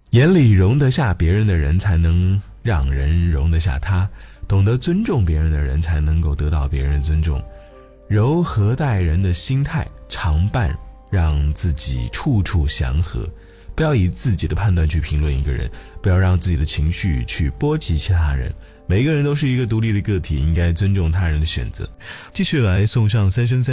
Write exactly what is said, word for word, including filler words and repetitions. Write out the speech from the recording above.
眼里容得下别人的人，才能让人容得下他。懂得尊重别人的人，才能够得到别人的尊重。柔和待人的心态，常伴让自己处处祥和。不要以自己的判断去评论一个人，不要让自己的情绪去波及其他人。每个人都是一个独立的个体，应该尊重他人的选择。继续来送上三生三